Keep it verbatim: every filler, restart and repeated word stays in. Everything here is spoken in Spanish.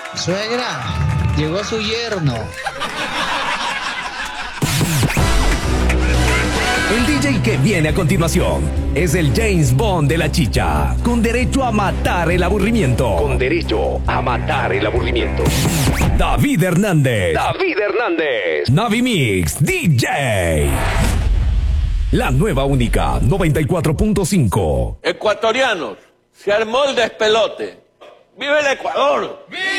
Suegra, llegó su yerno. El D J que viene a continuación es el James Bond de la chicha, con derecho a matar el aburrimiento. Con derecho a matar el aburrimiento. David Hernández. David Hernández. Navi Mix D J. La nueva única noventa y cuatro punto cinco. Ecuatorianos, se armó el despelote. ¡Vive el Ecuador! ¡Viva!